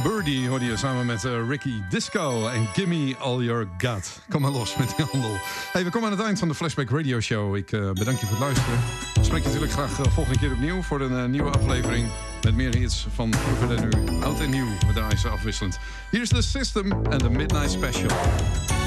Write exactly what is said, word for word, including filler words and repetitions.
Birdie hoorde je samen met uh, Ricky Disco en Gimme All Your Got. Kom maar los met die handel. Hey, we komen aan het eind van de Flashback Radio Show. Ik uh, bedank je voor het luisteren. Ik spreek je natuurlijk graag uh, volgende keer opnieuw voor een uh, nieuwe aflevering. Met meer hits van vroeger en nu. Oud en nieuw, we draaien ze afwisselend. Hier is The System en The Midnight Special.